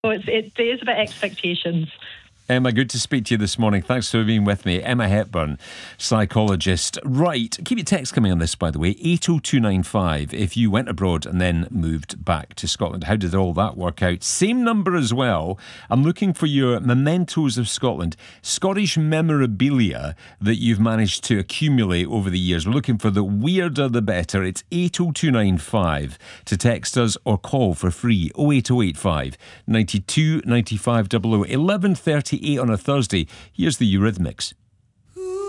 It is about expectations. Emma, good to speak to you this morning. Thanks for being with me. Emma Hepburn, psychologist. Right, keep your text coming on this, by the way, 80295. If you went abroad and then moved back to Scotland, how did all that work out? Same number as well. I'm looking for your mementos of Scotland, Scottish memorabilia that you've managed to accumulate over the years. We're looking for the weirder the better. It's 80295 to text us or call for free 08085 92 95 00. 11:38 on a Thursday. Here's the Eurythmics.